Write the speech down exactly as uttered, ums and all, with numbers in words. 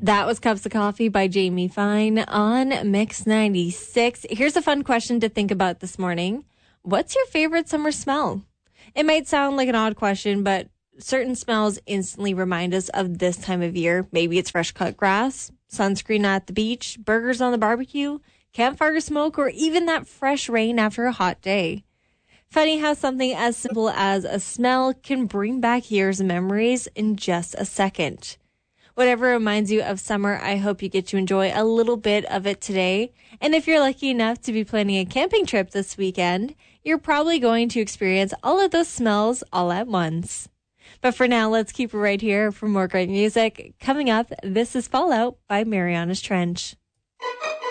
That was Cups of Coffee by Jamie Fine on Mix ninety-six. Here's a fun question to think about this morning. What's your favorite summer smell? It might sound like an odd question, but certain smells instantly remind us of this time of year. Maybe it's fresh cut grass, sunscreen at the beach, burgers on the barbecue, campfire smoke, or even that fresh rain after a hot day. Funny how something as simple as a smell can bring back years of memories in just a second. Whatever reminds you of summer, I hope you get to enjoy a little bit of it today. And if you're lucky enough to be planning a camping trip this weekend, you're probably going to experience all of those smells all at once. But for now, let's keep it right here for more great music. Coming up, this is Fallout by Marianas Trench.